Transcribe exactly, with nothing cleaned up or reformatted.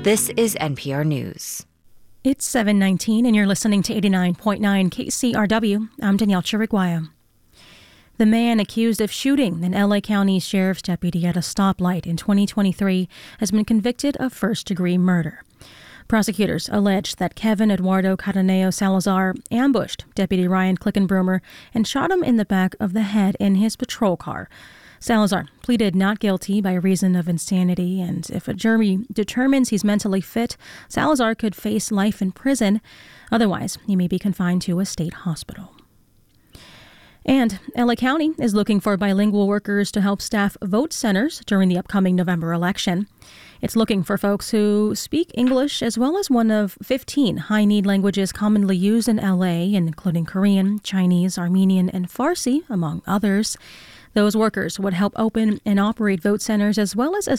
This is N P R News. It's seven nineteen and you're listening to eighty-nine point nine K C R W. I'm Danielle Chiriguaya. The man accused of shooting an L A County Sheriff's deputy at a stoplight in twenty twenty-three has been convicted of first-degree murder. Prosecutors allege that Kevin Eduardo Cataneo Salazar ambushed Deputy Ryan Klickenbrummer and shot him in the back of the head in his patrol car. Salazar pleaded not guilty by reason of insanity, and if a jury determines he's mentally fit, Salazar could face life in prison. Otherwise, he may be confined to a state hospital. And L A County is looking for bilingual workers to help staff vote centers during the upcoming November election. It's looking for folks who speak English as well as one of fifteen high-need languages commonly used in L A, including Korean, Chinese, Armenian, and Farsi, among others. Those workers would help open and operate vote centers as well as